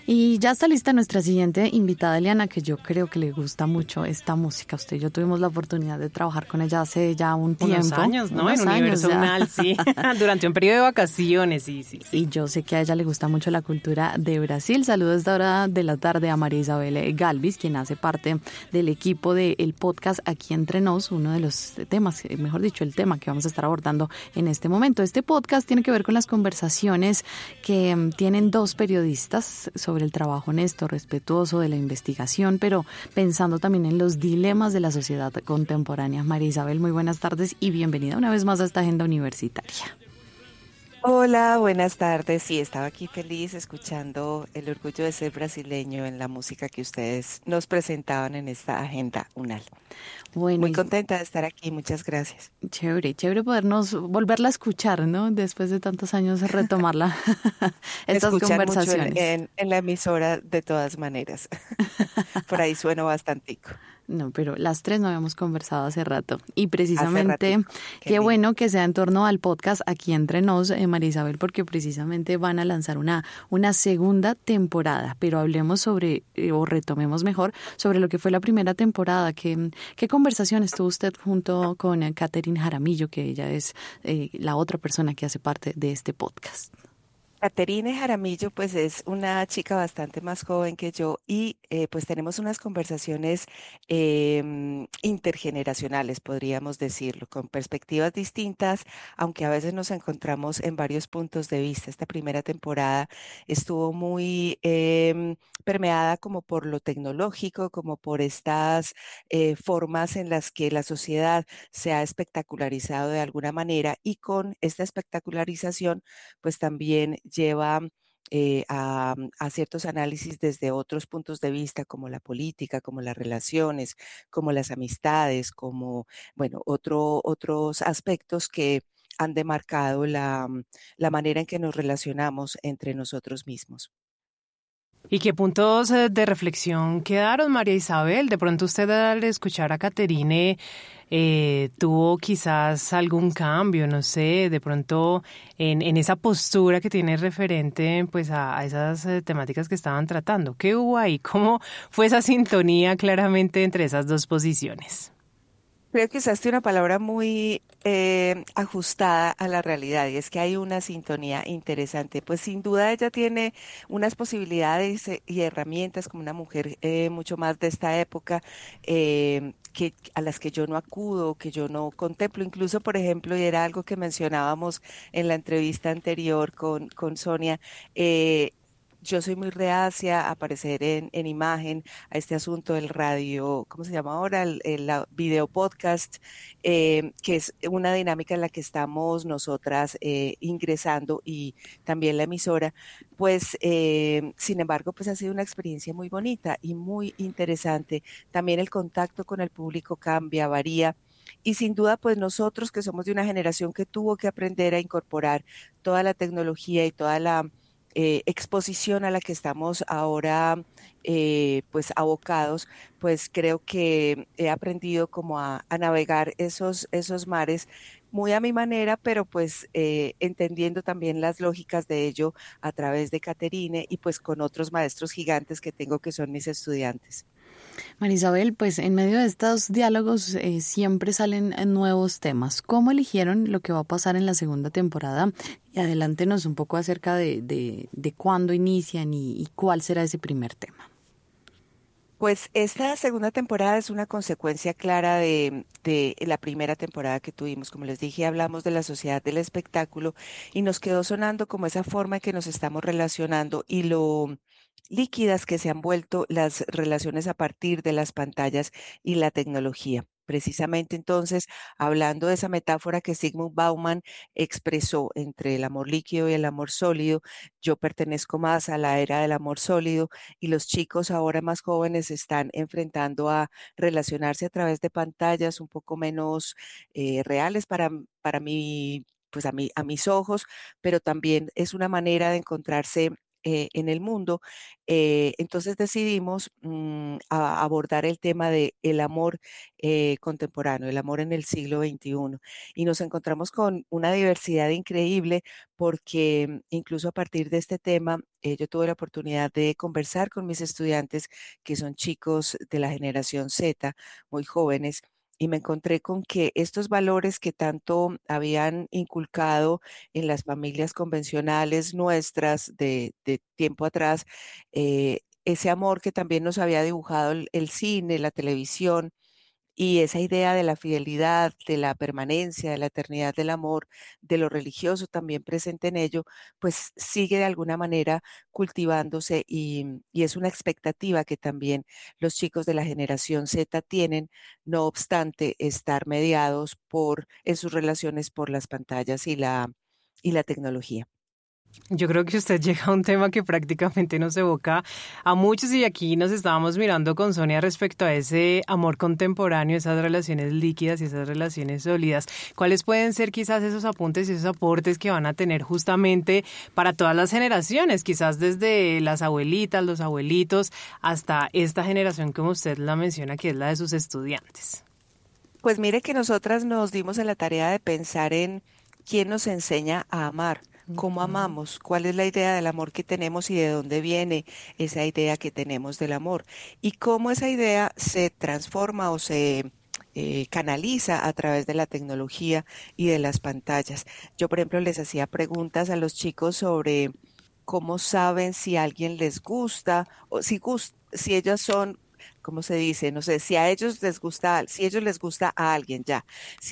Y ya está lista nuestra siguiente invitada, Eliana, que yo creo que le gusta mucho esta música. Usted y yo tuvimos la oportunidad de trabajar con ella hace ya un tiempo. Unos años, ¿no? En Universo Unal, sí. Durante un periodo de vacaciones, sí. Y yo sé que a ella le gusta mucho la cultura de Brasil. Saludos a esta hora de la tarde a María Isabel Galvis, quien hace parte del equipo del podcast Aquí Entre Nos, uno de los temas, mejor dicho, el tema que vamos a estar abordando en este momento. Este podcast tiene que ver con las conversaciones que tienen dos periodistas sobre el trabajo honesto, respetuoso de la investigación, pero pensando también en los dilemas de la sociedad contemporánea. María Isabel, muy buenas tardes y bienvenida una vez más a esta agenda universitaria. Hola, buenas tardes. Sí, estaba aquí feliz escuchando el orgullo de ser brasileño en la música que ustedes nos presentaban en esta agenda UNAL. Bueno, muy contenta de estar aquí, muchas gracias. Chévere podernos volverla a escuchar, ¿no? Después de tantos años retomarla, estas conversaciones. Mucho en la emisora de todas maneras. Por ahí sueno bastantico. No, pero las tres no habíamos conversado hace rato. Y precisamente, qué bueno que sea en torno al podcast Aquí Entre Nos, María Isabel, porque precisamente van a lanzar una segunda temporada. Pero hablemos sobre, o retomemos mejor, sobre lo que fue la primera temporada. ¿Qué conversaciones tuvo usted junto con Catherine Jaramillo, que ella es la otra persona que hace parte de este podcast? Caterine Jaramillo, pues es una chica bastante más joven que yo y pues tenemos unas conversaciones intergeneracionales, podríamos decirlo, con perspectivas distintas, aunque a veces nos encontramos en varios puntos de vista. Esta primera temporada estuvo muy permeada como por lo tecnológico, como por estas formas en las que la sociedad se ha espectacularizado de alguna manera y con esta espectacularización pues también lleva a ciertos análisis desde otros puntos de vista, como la política, como las relaciones, como las amistades, como, bueno, otros aspectos que han demarcado la manera en que nos relacionamos entre nosotros mismos. ¿Y qué puntos de reflexión quedaron, María Isabel? De pronto usted al escuchar a Caterine tuvo quizás algún cambio, no sé, de pronto en esa postura que tiene referente pues a esas temáticas que estaban tratando. ¿Qué hubo ahí? ¿Cómo fue esa sintonía claramente entre esas dos posiciones? Creo que usaste una palabra muy ajustada a la realidad y es que hay una sintonía interesante. Pues sin duda ella tiene unas posibilidades y herramientas como una mujer mucho más de esta época a las que yo no acudo, que yo no contemplo. Incluso, por ejemplo, y era algo que mencionábamos en la entrevista anterior con Sonia, yo soy muy reacia a aparecer en imagen a este asunto del radio, ¿cómo se llama ahora? La video podcast, que es una dinámica en la que estamos nosotras ingresando y también la emisora. Pues, sin embargo, pues ha sido una experiencia muy bonita y muy interesante. También el contacto con el público cambia, varía. Y sin duda, pues nosotros que somos de una generación que tuvo que aprender a incorporar toda la tecnología y toda la exposición a la que estamos ahora pues abocados, pues creo que he aprendido como a navegar esos mares muy a mi manera, pero pues entendiendo también las lógicas de ello a través de Caterine y pues con otros maestros gigantes que tengo que son mis estudiantes. María Isabel, pues en medio de estos diálogos siempre salen nuevos temas. ¿Cómo eligieron lo que va a pasar en la segunda temporada? Y adelántenos un poco acerca de cuándo inician y cuál será ese primer tema. Pues esta segunda temporada es una consecuencia clara de la primera temporada que tuvimos. Como les dije, hablamos de la sociedad del espectáculo y nos quedó sonando como esa forma en que nos estamos relacionando y lo líquidas que se han vuelto las relaciones a partir de las pantallas y la tecnología. Precisamente entonces, hablando de esa metáfora que Sigmund Bauman expresó entre el amor líquido y el amor sólido, yo pertenezco más a la era del amor sólido y los chicos ahora más jóvenes están enfrentando a relacionarse a través de pantallas un poco menos reales para mí, pues a mis ojos, pero también es una manera de encontrarse en el mundo. Entonces decidimos abordar el tema de el amor contemporáneo, el amor en el siglo XXI. Y nos encontramos con una diversidad increíble porque incluso a partir de este tema, yo tuve la oportunidad de conversar con mis estudiantes que son chicos de la generación Z, muy jóvenes, y me encontré con que estos valores que tanto habían inculcado en las familias convencionales nuestras de tiempo atrás, ese amor que también nos había dibujado el cine, la televisión, y esa idea de la fidelidad, de la permanencia, de la eternidad del amor, de lo religioso también presente en ello, pues sigue de alguna manera cultivándose y es una expectativa que también los chicos de la generación Z tienen, no obstante estar mediados en sus relaciones por las pantallas y la tecnología. Yo creo que usted llega a un tema que prácticamente nos evoca a muchos y aquí nos estábamos mirando con Sonia respecto a ese amor contemporáneo, esas relaciones líquidas y esas relaciones sólidas. ¿Cuáles pueden ser quizás esos apuntes y esos aportes que van a tener justamente para todas las generaciones? Quizás desde las abuelitas, los abuelitos, hasta esta generación como usted la menciona, que es la de sus estudiantes. Pues mire que nosotras nos dimos a la tarea de pensar en quién nos enseña a amar, cómo Ujú. amamos, cuál es la idea del amor que tenemos y de dónde viene esa idea que tenemos del amor y cómo esa idea se transforma o se canaliza a través de la tecnología y de las pantallas. Yo, por ejemplo, les hacía preguntas a los chicos sobre cómo saben si a alguien les gusta o si ellas son, ¿cómo se dice? No sé, si a ellos les gusta, si ellos les gusta a alguien ya,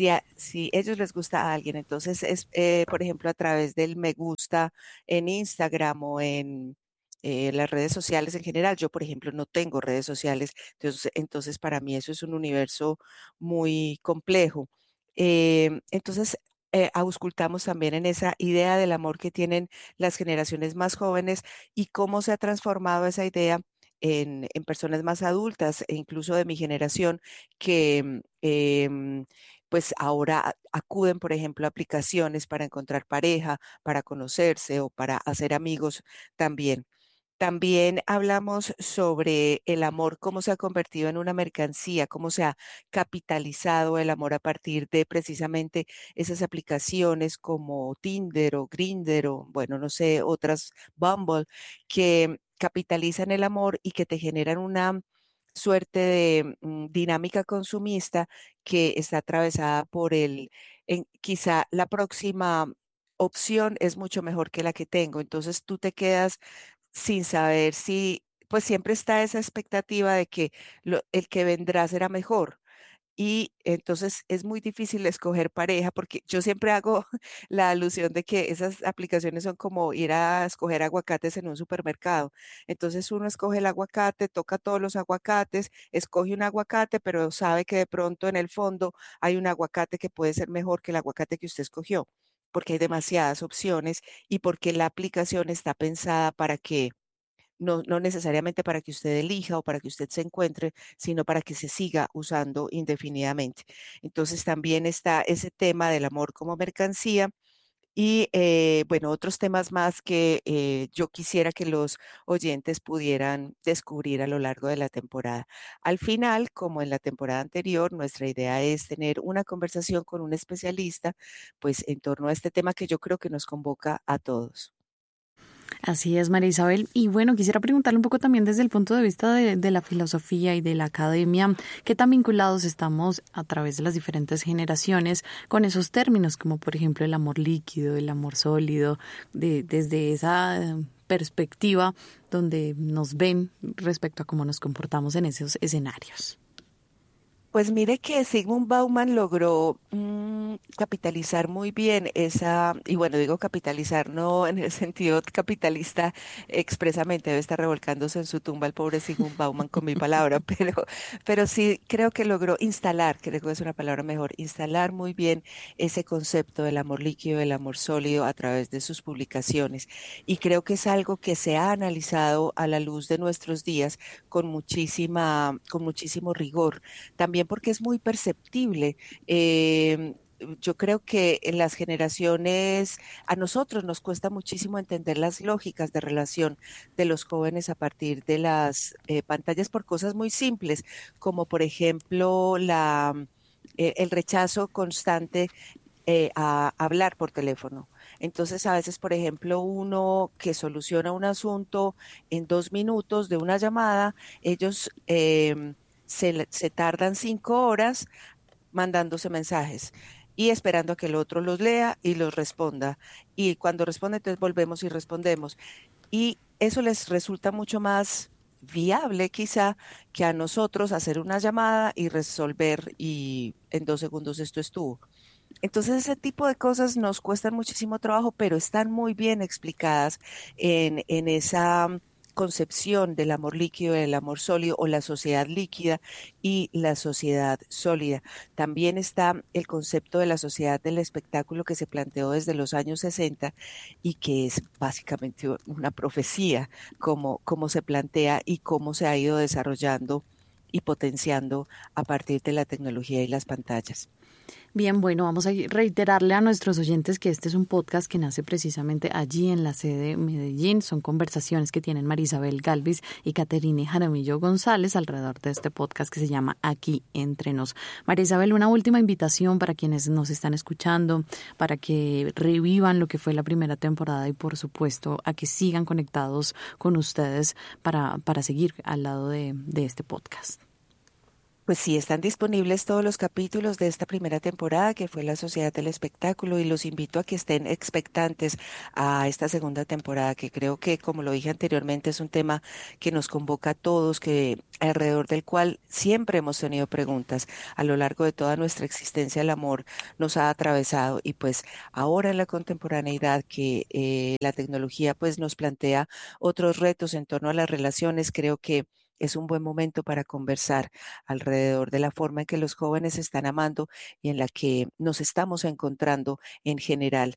si ellos les gusta a alguien, entonces es, por ejemplo, a través del me gusta en Instagram o en las redes sociales en general. Yo, por ejemplo, no tengo redes sociales, entonces para mí eso es un universo muy complejo. Entonces, auscultamos también en esa idea del amor que tienen las generaciones más jóvenes y cómo se ha transformado esa idea en personas más adultas e incluso de mi generación que pues ahora acuden, por ejemplo, a aplicaciones para encontrar pareja, para conocerse o para hacer amigos también. También hablamos sobre el amor, cómo se ha convertido en una mercancía, cómo se ha capitalizado el amor a partir de precisamente esas aplicaciones como Tinder o Grindr o, bueno, no sé, otras, Bumble, que capitalizan el amor y que te generan una suerte de dinámica consumista que está atravesada por quizá la próxima opción es mucho mejor que la que tengo. Entonces tú te quedas sin saber si, pues siempre está esa expectativa de que el que vendrá será mejor. Y entonces es muy difícil escoger pareja porque yo siempre hago la alusión de que esas aplicaciones son como ir a escoger aguacates en un supermercado. Entonces uno escoge el aguacate, toca todos los aguacates, escoge un aguacate, pero sabe que de pronto en el fondo hay un aguacate que puede ser mejor que el aguacate que usted escogió, porque hay demasiadas opciones y porque la aplicación está pensada para que no necesariamente para que usted elija o para que usted se encuentre, sino para que se siga usando indefinidamente. Entonces también está ese tema del amor como mercancía y bueno, otros temas más que yo quisiera que los oyentes pudieran descubrir a lo largo de la temporada. Al final, como en la temporada anterior, nuestra idea es tener una conversación con un especialista, pues en torno a este tema que yo creo que nos convoca a todos. Así es, María Isabel. Y bueno, quisiera preguntarle un poco también desde el punto de vista de la filosofía y de la academia, ¿qué tan vinculados estamos a través de las diferentes generaciones con esos términos, como por ejemplo el amor líquido, el amor sólido, desde esa perspectiva donde nos ven respecto a cómo nos comportamos en esos escenarios? Pues mire que Sigmund Bauman logró capitalizar muy bien esa, y bueno, digo capitalizar no en el sentido capitalista expresamente, debe estar revolcándose en su tumba el pobre Sigmund Bauman con mi palabra, pero sí creo que logró instalar, creo que es una palabra mejor, instalar muy bien ese concepto del amor líquido, del amor sólido a través de sus publicaciones. Y creo que es algo que se ha analizado a la luz de nuestros días con muchísimo rigor también porque es muy perceptible. yo creo que en las generaciones, a nosotros nos cuesta muchísimo entender las lógicas de relación de los jóvenes a partir de las pantallas por cosas muy simples, como por ejemplo el rechazo constante a hablar por teléfono. Entonces, a veces, por ejemplo, uno que soluciona un asunto en 2 minutos de una llamada, ellos se tardan 5 horas mandándose mensajes y esperando a que el otro los lea y los responda. Y cuando responde, entonces volvemos y respondemos. Y eso les resulta mucho más viable quizá que a nosotros hacer una llamada y resolver y en 2 segundos esto estuvo. Entonces ese tipo de cosas nos cuestan muchísimo trabajo, pero están muy bien explicadas en esa concepción del amor líquido, el amor sólido o la sociedad líquida y la sociedad sólida. También está el concepto de la sociedad del espectáculo que se planteó desde los años 60 y que es básicamente una profecía, como se plantea y cómo se ha ido desarrollando y potenciando a partir de la tecnología y las pantallas. Bien, bueno, vamos a reiterarle a nuestros oyentes que este es un podcast que nace precisamente allí en la sede Medellín. Son conversaciones que tienen María Isabel Galvis y Caterine Jaramillo González alrededor de este podcast que se llama Aquí Entre Nos. María Isabel, una última invitación para quienes nos están escuchando, para que revivan lo que fue la primera temporada y, por supuesto, a que sigan conectados con ustedes para seguir al lado de este podcast. Pues sí, están disponibles todos los capítulos de esta primera temporada que fue la Sociedad del Espectáculo y los invito a que estén expectantes a esta segunda temporada que creo que, como lo dije anteriormente, es un tema que nos convoca a todos, que alrededor del cual siempre hemos tenido preguntas a lo largo de toda nuestra existencia. El amor nos ha atravesado y pues ahora en la contemporaneidad que la tecnología pues nos plantea otros retos en torno a las relaciones, creo que es un buen momento para conversar alrededor de la forma en que los jóvenes están amando y en la que nos estamos encontrando en general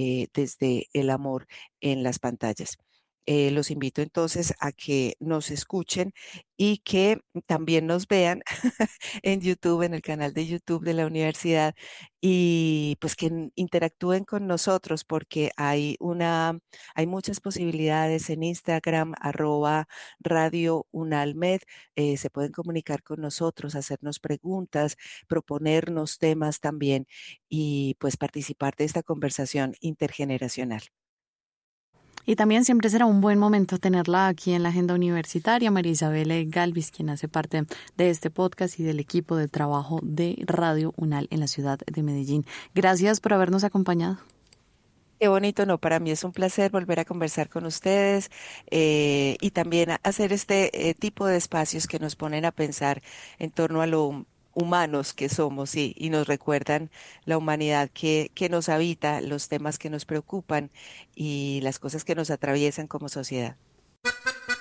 desde el amor en las pantallas. Los invito entonces a que nos escuchen y que también nos vean en YouTube, en el canal de YouTube de la universidad y pues que interactúen con nosotros porque hay muchas posibilidades en Instagram, @Radio Unalmed, se pueden comunicar con nosotros, hacernos preguntas, proponernos temas también y pues participar de esta conversación intergeneracional. Y también siempre será un buen momento tenerla aquí en la agenda universitaria, María Isabel Galvis, quien hace parte de este podcast y del equipo de trabajo de Radio UNAL en la ciudad de Medellín. Gracias por habernos acompañado. Qué bonito, no, para mí es un placer volver a conversar con ustedes y también hacer este tipo de espacios que nos ponen a pensar en torno a lo humanos que somos y nos recuerdan la humanidad que nos habita, los temas que nos preocupan y las cosas que nos atraviesan como sociedad.